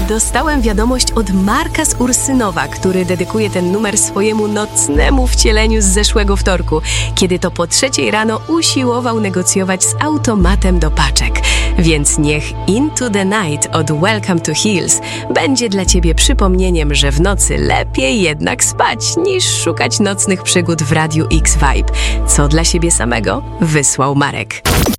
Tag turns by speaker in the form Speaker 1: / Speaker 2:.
Speaker 1: Dostałem wiadomość od Marka z Ursynowa, który dedykuje ten numer swojemu nocnemu wcieleniu z zeszłego wtorku, kiedy to po 3 rano usiłował negocjować z automatem do paczek. Więc niech Into the Night od Welcome to Hills będzie dla Ciebie przypomnieniem, że w nocy lepiej jednak spać, niż szukać nocnych przygód w Radiu X Vibe. Co dla siebie samego wysłał Marek.